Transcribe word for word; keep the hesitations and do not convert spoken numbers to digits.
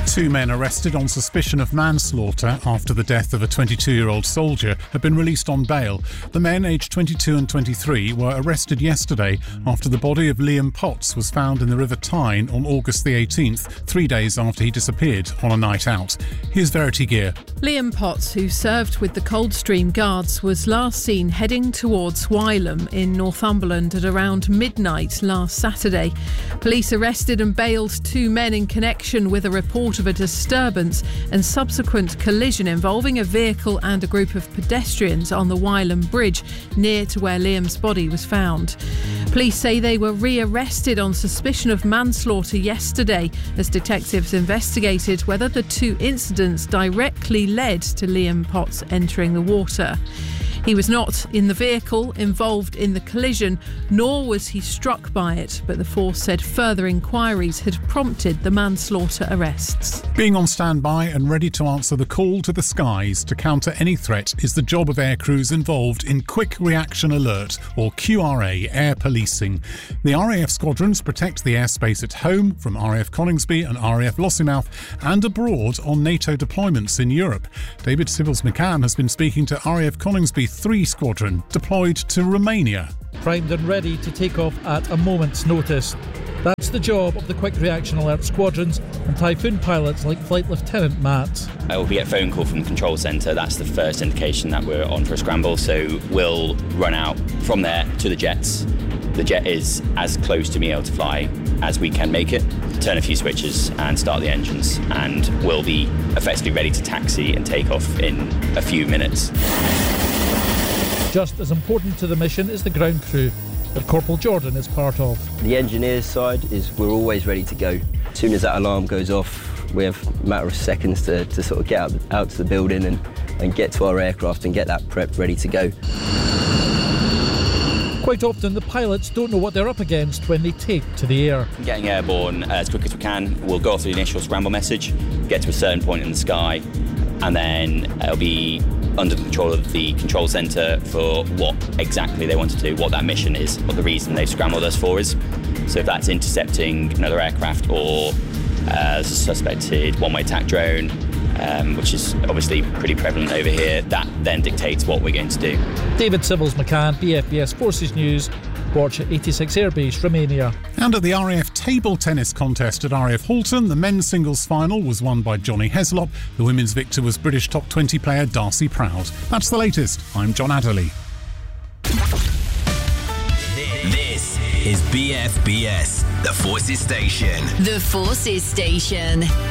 Two men arrested on suspicion of manslaughter after the death of a twenty-two-year-old soldier have been released on bail. The men, aged twenty-two and twenty-three, were arrested yesterday after the body of Liam Potts was found in the River Tyne on August the eighteenth, three days after he disappeared on a night out. Here's Verity Gear. Liam Potts, who served with the Coldstream Guards, was last seen heading towards Wylam in Northumberland at around midnight last Saturday. Police arrested and bailed two men in connection with a report of a disturbance and subsequent collision involving a vehicle and a group of pedestrians on the Wylam Bridge near to where Liam's body was found. Police say they were re-arrested on suspicion of manslaughter yesterday as detectives investigated whether the two incidents directly led to Liam Potts entering the water. He was not in the vehicle involved in the collision, nor was he struck by it, but the force said further inquiries had prompted the manslaughter arrests. Being on standby and ready to answer the call to the skies to counter any threat is the job of air crews involved in Quick Reaction Alert, or Q R A, air policing. The R A F squadrons protect the airspace at home from R A F Coningsby and R A F Lossiemouth and abroad on NATO deployments in Europe. David Sibbles-McCann has been speaking to R A F Coningsby three Squadron, deployed to Romania. Primed and ready to take off at a moment's notice. That's the job of the Quick Reaction Alert squadrons and Typhoon pilots like Flight Lieutenant Matt. Uh, we get a phone call from the control centre. That's the first indication that we're on for a scramble. So we'll run out from there to the jets. The jet is as close to being able to fly as we can make it. Turn a few switches and start the engines, and we'll be effectively ready to taxi and take off in a few minutes. Just as important to the mission is the ground crew that Corporal Jordan is part of. The engineer's side is we're always ready to go. As soon as that alarm goes off, we have a matter of seconds to, to sort of get out, out to the building and, and get to our aircraft and get that prepped, ready to go. Quite often the pilots don't know what they're up against when they take to the air. Getting airborne as quick as we can, we'll go off the initial scramble message, get to a certain point in the sky, and then it'll be under the control of the control centre for what exactly they want to do, what that mission is, what the reason they've scrambled us for is. So if that's intercepting another aircraft or uh, suspected one-way attack drone, um, which is obviously pretty prevalent over here, that then dictates what we're going to do. David Sibbles-McCann, B F B S Forces News. Watch at eighty-six Airbase, Romania. And at the R A F table tennis contest at R A F Halton, the men's singles final was won by Johnny Heslop. The women's victor was British top twenty player Darcy Proud. That's the latest. I'm John Adderley. This is B F B S, the Forces Station. The Forces Station.